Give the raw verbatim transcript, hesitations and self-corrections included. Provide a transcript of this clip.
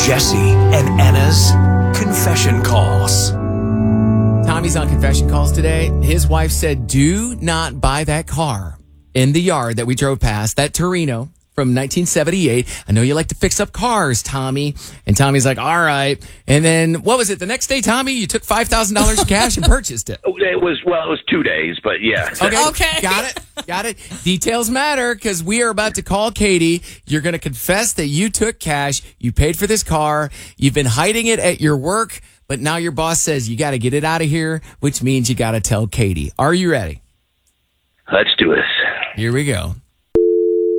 Jesse and Anna's Confession Calls. Tommy's on confession calls today. His wife said, do not buy that car in the yard that we drove past, that Torino from nineteen seventy-eight. I know you like to fix up cars, Tommy. And Tommy's like, all right. And then what was it? The next day, Tommy, you took five thousand dollars cash and purchased it. It was, well, it was two days, but yeah. Okay. Okay. Got it. Got it. Details matter because we are about to call Katie. You're going to confess that you took cash. You paid for this car. You've been hiding it at your work, but now your boss says you got to get it out of here, which means you got to tell Katie. Are you ready? Let's do this. Here we go.